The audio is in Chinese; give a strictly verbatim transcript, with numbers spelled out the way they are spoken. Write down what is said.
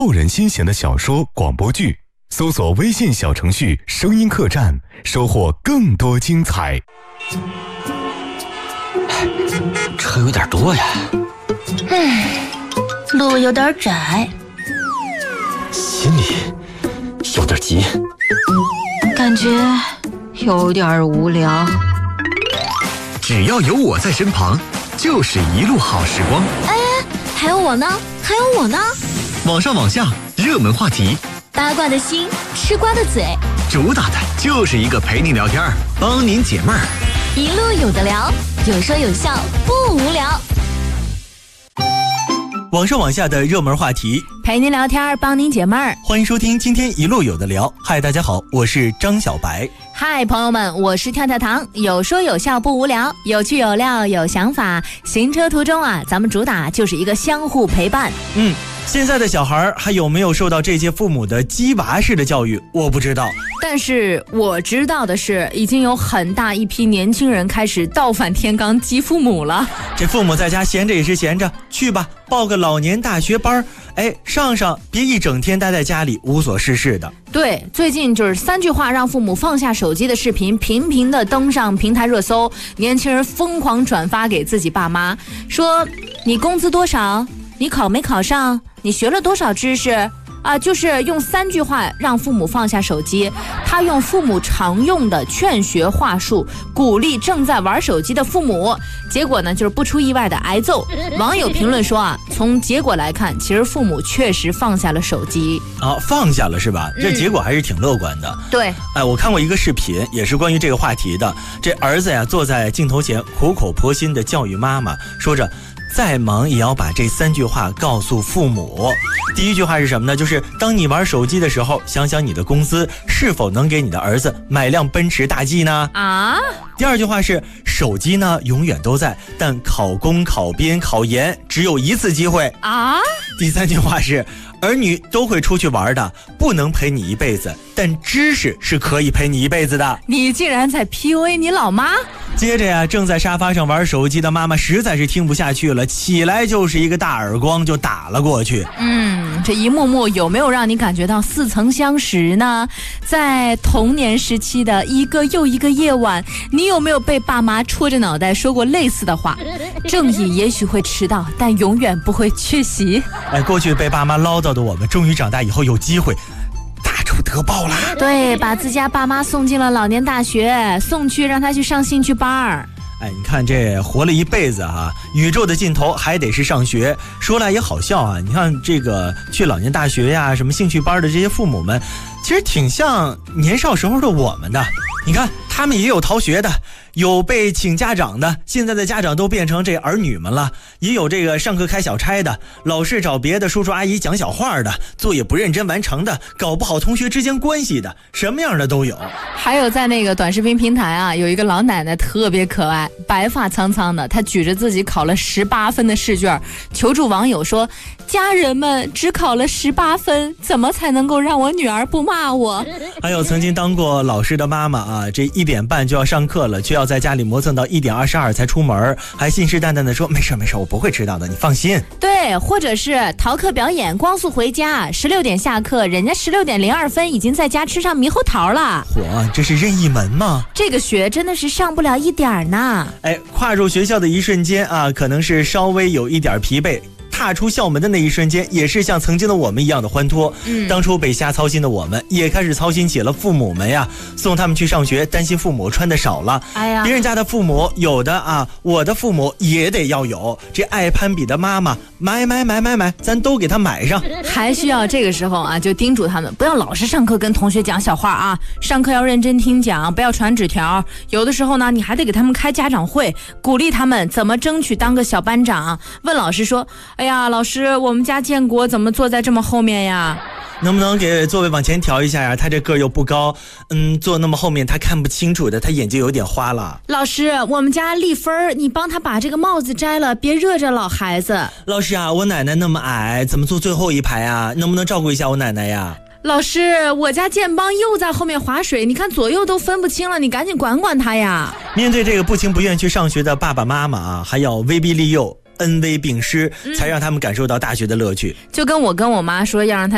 扣人心弦的小说、广播剧，搜索微信小程序“声音客栈”，收获更多精彩。 车有点多呀， 唉，路有点窄， 心里有点急， 感觉有点无聊。 只要有我在身旁，就是一路好时光。 哎，还有我呢，还有我呢。 网上网下，热门话题， 八卦的心，吃瓜的嘴， 主打的就是一个陪你聊天，帮您解闷儿。 一路有的聊，有说有笑，不无聊。 网上网下的热门话题， 陪您聊天，帮您解闷儿。 欢迎收听今天一路有的聊。嗨，大家好，我是张小白。 嗨，朋友们，我是跳跳糖，有说有笑不无聊，有趣有料有想法。行车途中啊，咱们主打就是一个相互陪伴。 嗯，现在的小孩还有没有受到这些父母的鸡娃式的教育，我不知道。 但是我知道的是，已经有很大一批年轻人开始倒反天罡激父母了。 这父母在家闲着也是闲着，去吧，报个老年大学班，哎，上上，别一整天待在家里无所事事的。 对，最近就是三句话让父母放下手机的视频频频的登上平台热搜，年轻人疯狂转发给自己爸妈，说你工资多少？你考没考上？你学了多少知识？啊，就是用三句话让父母放下手机。他用父母常用的劝学话术鼓励正在玩手机的父母，结果呢就是不出意外的挨揍。网友评论说啊，从结果来看，其实父母确实放下了手机啊，放下了是吧？这结果还是挺乐观的。 嗯、对， 哎，我看过一个视频，也是关于这个话题的。这儿子呀坐在镜头前，苦口婆心的教育妈妈，说着再忙也要把这三句话告诉父母。第一句话是什么呢？就是当你玩手机的时候，想想你的工资是否能给你的儿子买辆奔驰大 G 呢？啊。第二句话是手机呢永远都在，但考公考编考研只有一次机会啊。第三句话是儿女都会出去玩的，不能陪你一辈子，但知识是可以陪你一辈子的。 你竟然在 P U A 你老妈？ 接着呀，正在沙发上玩手机的妈妈实在是听不下去了，起来就是一个大耳光就打了过去。 嗯，这一幕幕有没有让你感觉到似曾相识呢？在童年时期的一个又一个夜晚，你有没有被爸妈戳着脑袋说过类似的话？正义也许会迟到，但永远不会缺席。 哎，过去被爸妈唠叨的我们，终于长大以后有机会大仇得报啦！ 对，把自家爸妈送进了老年大学，送去让他去上兴趣班儿。 哎，你看这活了一辈子啊，宇宙的尽头还得是上学。说来也好笑啊，你看这个去老年大学呀、什么兴趣班的这些父母们，其实挺像年少时候的我们的。你看他们也有逃学的，有被请家长的，现在的家长都变成这儿女们了，也有这个上课开小差的，老师找别的叔叔阿姨讲小话的，作业不认真完成的，搞不好同学之间关系的，什么样的都有。 还有在那个短视频平台啊，有一个老奶奶特别可爱，白发苍苍的，她举着自己考了十八分的试卷，求助网友说，家人们只考了十八分，怎么才能够让我女儿不骂我？ 还有曾经当过老师的妈妈啊，这一点半就要上课了，却要在家里磨蹭到一点二十二才出门，还信誓旦旦的说没事没事，我不会迟到的，你放心。 对，或者是逃课表演光速回家，十六点下课，人家十六点零二分已经在家吃上猕猴桃了。 嚯，这是任意门吗？ 这个学真的是上不了一点呢。 哎，跨入学校的一瞬间啊，可能是稍微有一点疲惫，踏出校门的那一瞬间，也是像曾经的我们一样的欢脱。嗯，当初被瞎操心的我们，也开始操心起了父母们呀，送他们去上学，担心父母穿的少了。哎呀，别人家的父母有的啊，我的父母也得要有。这爱攀比的妈妈，买买买买买，咱都给他买上。 还需要这个时候啊，就叮嘱他们不要老是上课跟同学讲小话啊，上课要认真听讲，不要传纸条。有的时候呢，你还得给他们开家长会，鼓励他们怎么争取当个小班长。问老师说，哎呀，老师，我们家建国怎么坐在这么后面呀？ 能不能给座位往前调一下呀？他这个又不高，嗯，坐那么后面他看不清楚的，他眼睛有点花了。 老师，我们家丽芬，你帮他把这个帽子摘了，别热着老孩子。 老师啊，我奶奶那么矮，怎么坐最后一排啊？能不能照顾一下我奶奶呀？ 老师，我家建邦又在后面划水，你看左右都分不清了，你赶紧管管他呀。 面对这个不情不愿去上学的爸爸妈妈啊，还要威逼利诱，恩威并施，才让他们感受到大学的乐趣。 就跟我跟我妈说要让他